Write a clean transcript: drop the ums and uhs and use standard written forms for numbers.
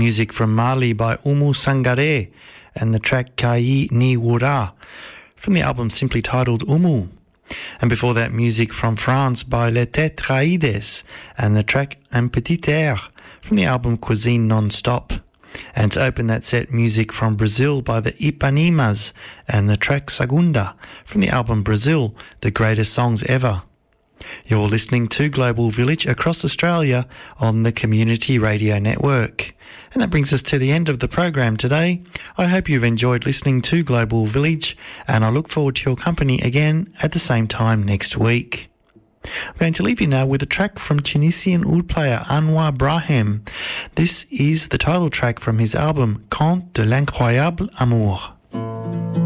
music from Mali by Oumou Sangaré and the track Kai Ni Wura from the album simply titled Oumou. And before that, music from France by Les Tetraïdes and the track Un Petit Air from the album Cuisine Non-Stop. And to open that set, music from Brazil by the Ipanimas and the track Segunda from the album Brazil, The Greatest Songs Ever. You're listening to Global Village across Australia on the Community Radio Network. And that brings us to the end of the program today. I hope you've enjoyed listening to Global Village, and I look forward to your company again at the same time next week. I'm going to leave you now with a track from Tunisian oud player Anwar Brahim. This is the title track from his album Conte de l'incroyable amour.